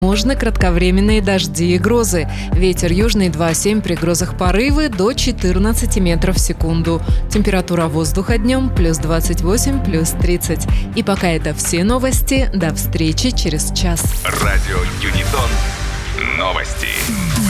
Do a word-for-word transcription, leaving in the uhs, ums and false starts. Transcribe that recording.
Возможны кратковременные дожди и грозы. Ветер южный два семь, при грозах порывы до четырнадцати метров в секунду. Температура воздуха днем плюс двадцать восемь, плюс тридцать. И пока это все новости. До встречи через час. Радио Юнитон. Новости.